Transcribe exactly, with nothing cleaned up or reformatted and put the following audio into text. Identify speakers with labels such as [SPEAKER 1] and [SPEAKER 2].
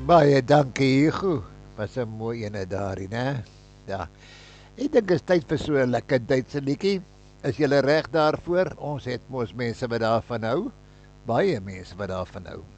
[SPEAKER 1] Baie dankie, Hugo. Was 'n mooi ene daarin, hè? Ja. Ek dink is tyd vir so 'n lekker Duitse liedjie. Is julle reg daarvoor? Ons het mos mense wat daarvan hou. Baie mense wat daarvan hou.